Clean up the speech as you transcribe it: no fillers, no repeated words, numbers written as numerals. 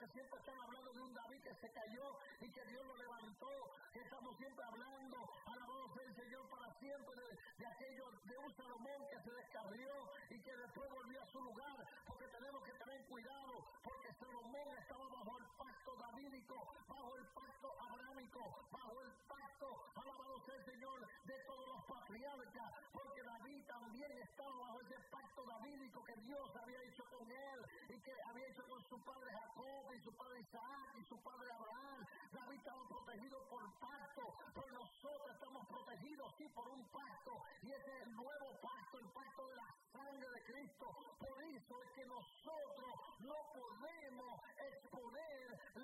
que siempre están hablando de un David que se cayó y que Dios lo levantó, que estamos siempre hablando, alabado sea el Señor para siempre, de aquello de un Salomón que se descarrió y que después volvió a su lugar, porque tenemos que tener cuidado, porque Salomón estaba bajo el pacto davídico, bajo el pacto abrámico, bajo el pacto, alabado sea el Señor, de todos los patriarcas, porque David también estaba bajo ese pacto davídico que Dios había hecho con él y que había hecho con su padre Jacob y su padre Isaac y su padre Abraham. David estaba protegido por pacto, pero nosotros estamos protegidos sí por un pacto, y ese es el nuevo